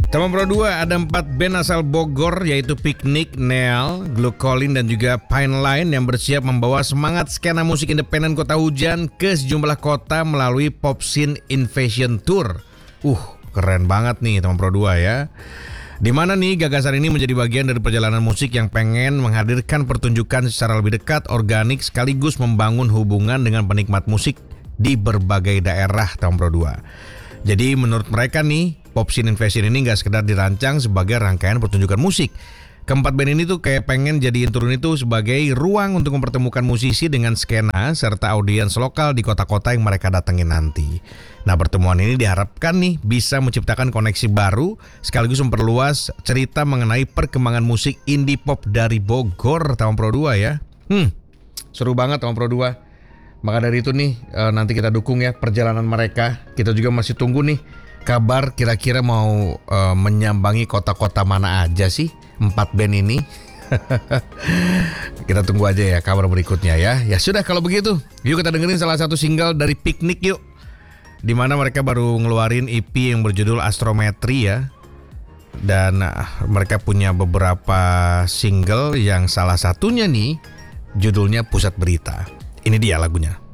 Tema Pro 2 ada 4 band asal Bogor yaitu Piknik, Neal, Glukolin dan juga Pine Line yang bersiap membawa semangat skena musik independen Kota Hujan ke sejumlah kota melalui Pop Scene Invasion Tour. Keren banget nih Tema Pro 2 ya. Di mana nih gagasan ini menjadi bagian dari perjalanan musik yang pengen menghadirkan pertunjukan secara lebih dekat, organik sekaligus membangun hubungan dengan penikmat musik di berbagai daerah Tema Pro 2. Jadi menurut mereka nih Pop Scene Invasion ini gak sekedar dirancang sebagai rangkaian pertunjukan musik. Keempat band ini tuh kayak pengen jadiin turun itu sebagai ruang untuk mempertemukan musisi dengan skena serta audiens lokal di kota-kota yang mereka datengin nanti. Nah, pertemuan ini diharapkan nih bisa menciptakan koneksi baru sekaligus memperluas cerita mengenai perkembangan musik indie pop dari Bogor Tema Pro 2 ya. Seru banget Tema Pro 2. Maka dari itu nih nanti kita dukung ya perjalanan mereka. Kita juga masih tunggu nih kabar kira-kira mau menyambangi kota-kota mana aja sih 4 band ini. Kita tunggu aja ya kabar berikutnya ya. Ya sudah kalau begitu, yuk kita dengerin salah satu single dari Piknik yuk. Dimana mereka baru ngeluarin EP yang berjudul Astrometri ya. Dan mereka punya beberapa single yang salah satunya nih judulnya Pusat Berita. Ini dia lagunya.